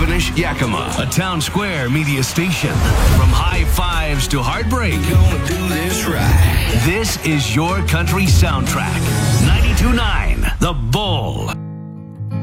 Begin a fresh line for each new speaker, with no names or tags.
Finish Yakima, a Town Square media station. From high fives to heartbreak,
Gonna do this right.
this is your country soundtrack. 92.9 The Bull.